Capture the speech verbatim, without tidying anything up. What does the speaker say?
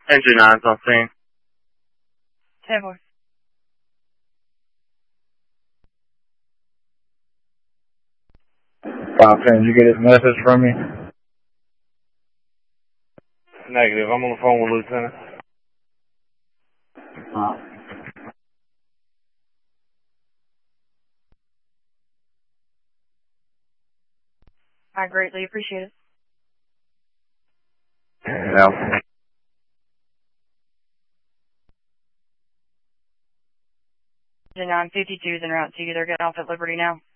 Entry nine's on scene. ten four. five ten, did you get his message from me? Negative. I'm on the phone with Lieutenant. Uh, I greatly appreciate it. yeah. nine fifty-two is en route to you. They're getting off at Liberty now.